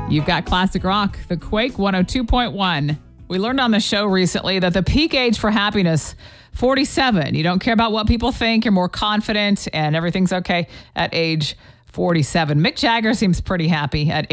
You've got classic rock, the Quake 102.1. We learned on the show recently that the peak age for happiness, 47. You don't care about what people think. You're more confident and everything's okay at age 47. Mick Jagger seems pretty happy at